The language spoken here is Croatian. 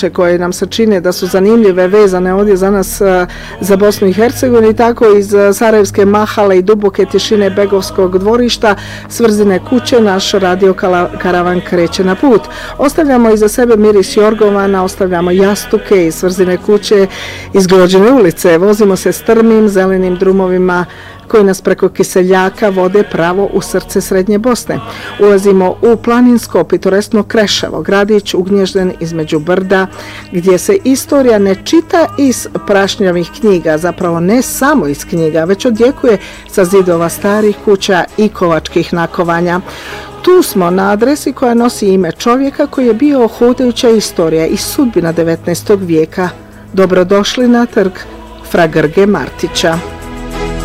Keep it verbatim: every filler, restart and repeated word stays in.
inače koje nam se čine da su zanimljive, vezane ovdje za nas za Bosnu i Hercegovinu, tako iz Sarajevske mahale i duboke tišine Begovskog dvorišta, Svrzine kuće, naš radio karavan kreće na put. Ostavljamo iza sebe miris jorgovana, ostavljamo jastuke iz Svrzine kuće, iz Grođene ulice, vozimo se strmim zelenim drumovima koji nas preko Kiseljaka vode pravo u srce Srednje Bosne. Ulazimo u planinsko, pitoresno Kreševo, gradić ugnježden između brda, gdje se istorija ne čita iz prašnjavih knjiga, zapravo ne samo iz knjiga, već odjekuje sa zidova starih kuća i kovačkih nakovanja. Tu smo na adresi koja nosi ime čovjeka koji je bio hodajuća istorija i sudbina devetnaestog vijeka. Dobrodošli na trg Fra Grge Martića.